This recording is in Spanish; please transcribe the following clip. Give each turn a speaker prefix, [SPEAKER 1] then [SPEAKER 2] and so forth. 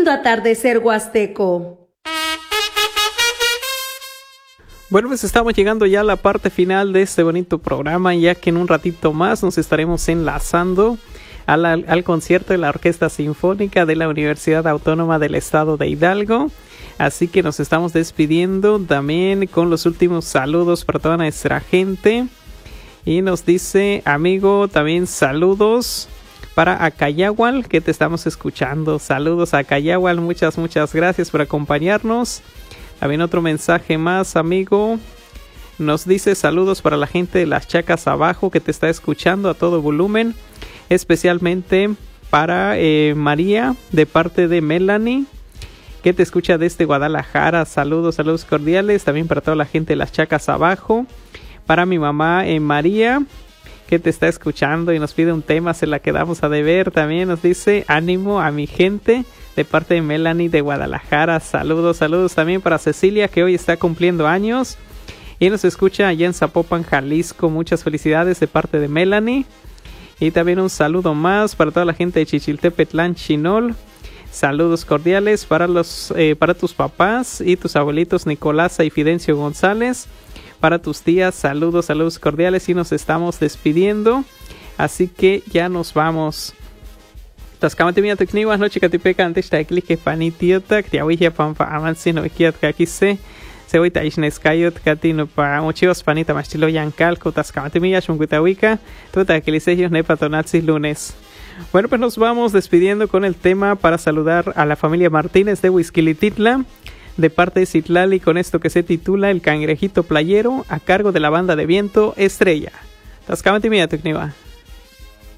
[SPEAKER 1] bonito atardecer huasteco.
[SPEAKER 2] Bueno, pues estamos llegando ya a la parte final de este bonito programa, ya que en un ratito más nos estaremos enlazando al concierto de la Orquesta Sinfónica de la Universidad Autónoma del Estado de Hidalgo. Así que nos estamos despidiendo también con los últimos saludos para toda nuestra gente. Y nos dice, amigo, también saludos para Acayahual, que te estamos escuchando. Saludos a Acayahual, muchas gracias por acompañarnos. También otro mensaje más, amigo. Nos dice saludos para la gente de las Chacas Abajo que te está escuchando a todo volumen. Especialmente para María, de parte de Melanie, que te escucha desde Guadalajara. Saludos cordiales. También para toda la gente de las Chacas Abajo. Para mi mamá María, que te está escuchando y nos pide un tema, se la quedamos a deber. También nos dice ánimo a mi gente, de parte de Melanie de Guadalajara. Saludos también para Cecilia, que hoy está cumpliendo años y nos escucha allá en Zapopan, Jalisco. Muchas felicidades de parte de Melanie. Y también un saludo más para toda la gente de Chichiltepetlán, Chinol. Saludos cordiales para tus papás y tus abuelitos Nicolasa y Fidencio González. Para tus tías, saludos cordiales, y nos estamos despidiendo. Así que ya nos vamos. Taskamati mia tekniwas noche katipeca antes ta clique panitiota que ya pampa avancino kiat kakise se voy ta isneskayot katino pa mochivos panita mastilo yancalco taskamati mia shungutawika tota que lisegios ne patonatsis lunes. Bueno, pues nos vamos despidiendo con el tema para saludar a la familia Martínez de Huizquilititla, de parte de Citlali, con esto que se titula El Cangrejito Playero, a cargo de la banda de viento Estrella. Taskamati mia tekniwa.